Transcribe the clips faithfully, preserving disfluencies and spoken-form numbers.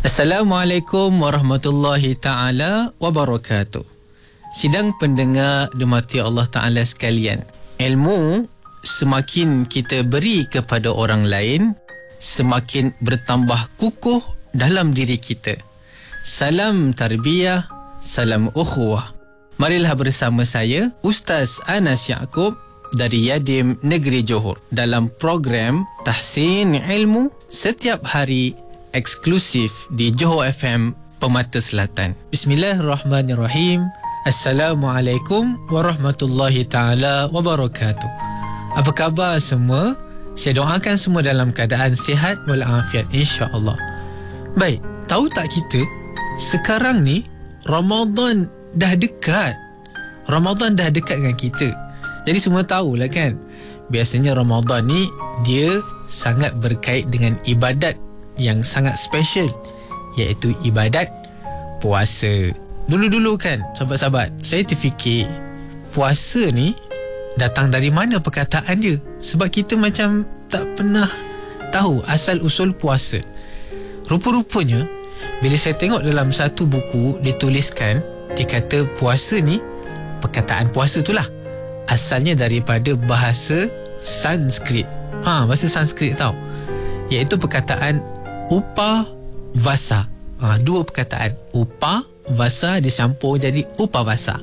Assalamualaikum warahmatullahi ta'ala wabarakatuh. Sidang pendengar dimati Allah Ta'ala sekalian, ilmu semakin kita beri kepada orang lain, semakin bertambah kukuh dalam diri kita. Salam tarbiyah, salam ukhuwah. Marilah bersama saya, Ustaz Anas Yaakob dari Yadim Negeri Johor dalam program Tahsin Ilmu setiap hari eksklusif di Johor F M Permata Selatan. Bismillahirrahmanirrahim. Assalamualaikum warahmatullahi ta'ala wabarakatuh. Apa khabar semua? Saya doakan semua dalam keadaan sihat walafiat, insya-Allah. Baik, tahu tak kita sekarang ni Ramadan dah dekat. Ramadan dah dekat dengan kita. Jadi semua tahulah kan, biasanya Ramadan ni dia sangat berkait dengan ibadat yang sangat special, iaitu ibadat puasa. Dulu-dulu kan sahabat-sahabat, saya terfikir puasa ni datang dari mana perkataan dia, sebab kita macam tak pernah tahu asal usul puasa. Rupa-rupanya bila saya tengok dalam satu buku dituliskan, dia kata puasa ni, perkataan puasa tu lah asalnya daripada bahasa Sanskrit. Ha, bahasa Sanskrit tau, iaitu perkataan upa vasa. Ha, dua perkataan, upa vasa dicampur jadi upa vasa.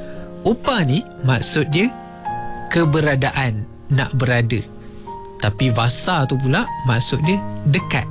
Upa ni maksud dia keberadaan, nak berada. Tapi vasa tu pula maksud dia dekat.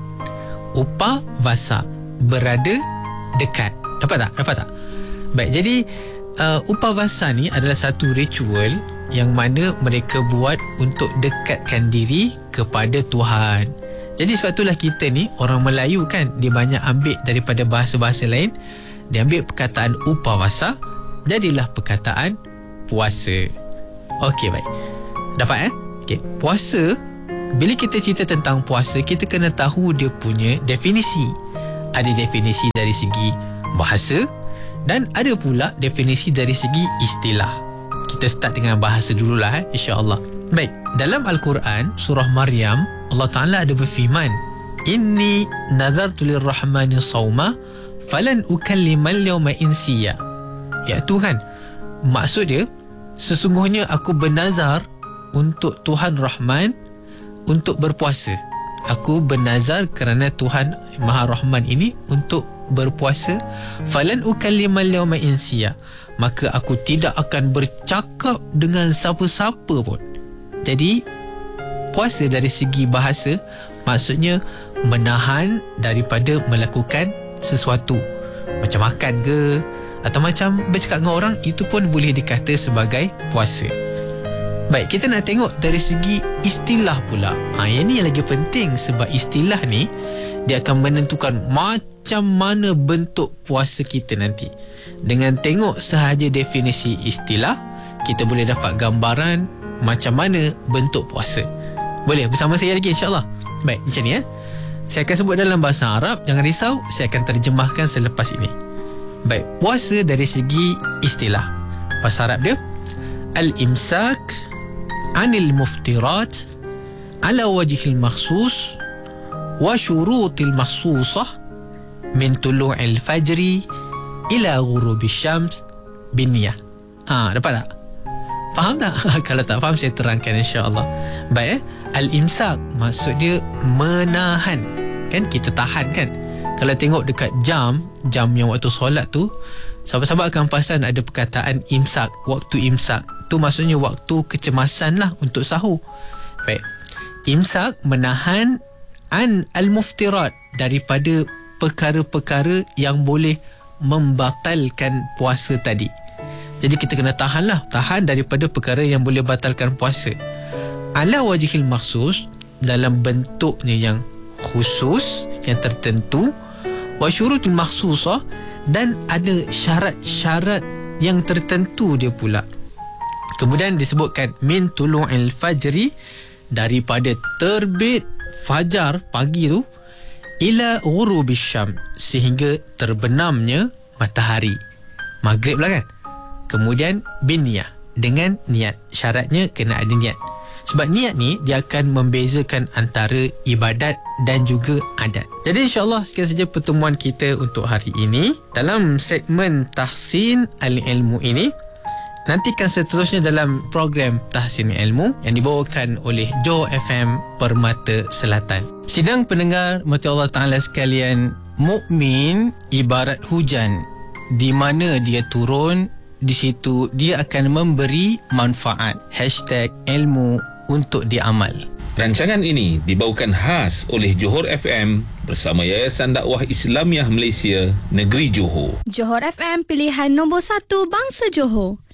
Upa vasa, berada, dekat. Dapat tak? Dapat tak? Baik, jadi uh, upa vasa ni adalah satu ritual yang mana mereka buat untuk dekatkan diri kepada Tuhan. Jadi sebab itulah kita ni orang Melayu kan, dia banyak ambil daripada bahasa-bahasa lain. Dia ambil perkataan upawasa, jadilah perkataan puasa. Okey, baik. Dapat eh? Okey, puasa, bila kita cerita tentang puasa, kita kena tahu dia punya definisi. Ada definisi dari segi bahasa dan ada pula definisi dari segi istilah. Kita start dengan bahasa dululah eh, insya-Allah. Baik, dalam Al-Quran surah Maryam, Allah Ta'ala ada berfirman, Inni nazartu lirrahmani sawma falan ukallimal yawma insiya. Iaitu kan, maksud dia, sesungguhnya aku bernazar untuk Tuhan Rahman untuk berpuasa. Aku bernazar kerana Tuhan Maha Rahman ini untuk berpuasa. Falan ukallimal yawma insiya, maka aku tidak akan bercakap dengan siapa-siapa pun. Jadi puasa dari segi bahasa maksudnya menahan daripada melakukan sesuatu, macam makan ke, atau macam bercakap dengan orang, itu pun boleh dikata sebagai puasa. Baik, kita nak tengok dari segi istilah pula. Ha, yang ni yang lagi penting, sebab istilah ni dia akan menentukan macam mana bentuk puasa kita nanti. Dengan tengok sahaja definisi istilah, kita boleh dapat gambaran macam mana bentuk puasa. Boleh bersama saya lagi, insya-Allah. Baik, macam ni eh. Saya akan sebut dalam bahasa Arab, jangan risau, saya akan terjemahkan selepas ini. Baik, puasa dari segi istilah. Bahasa Arab dia al-imsak anil muftirat ala wajhil makhsus wa syurutil makhsusah min tulu'il fajri ila ghurubish syams binniyah. Ha, dapat tak? Faham tak? Kalau tak faham, saya terangkan, insya-Allah. Baik eh? Al-imsak maksud dia menahan. Kan kita tahan kan. Kalau tengok dekat jam, jam yang waktu solat tu, sahabat-sahabat akan perasan ada perkataan imsak, waktu imsak. Tu maksudnya waktu kecemasan lah untuk sahur. Baik. Imsak menahan an al-muftirat, daripada perkara-perkara yang boleh membatalkan puasa tadi. Jadi kita kena tahan lah, tahan daripada perkara yang boleh batalkan puasa. Ala wajhil makhsus, dalam bentuknya yang khusus, yang tertentu. Wa syurutul makhsusah, dan ada syarat-syarat yang tertentu dia pula. Kemudian disebutkan min tulu'il fajri, daripada terbit fajar pagi tu, ila ghurubish syam, sehingga terbenamnya matahari, maghrib lah kan. Kemudian binniyah, dengan niat. Syaratnya kena ada niat. Sebab niat ni dia akan membezakan antara ibadat dan juga adat. Jadi insyaAllah sekian saja pertemuan kita untuk hari ini. Dalam segmen Tahsin Al-Ilmu ini, nantikan seterusnya dalam program Tahsin Ilmu yang dibawakan oleh Johor F M Permata Selatan. Sidang pendengar mati Allah Ta'ala sekalian, mukmin ibarat hujan, di mana dia turun, di situ dia akan memberi manfaat. Hashtag ilmu untuk diamal. Rancangan ini dibawakan khas oleh Johor F M bersama Yayasan Dakwah Islamiah Malaysia Negeri Johor. Johor F M, pilihan nombor satu bangsa Johor.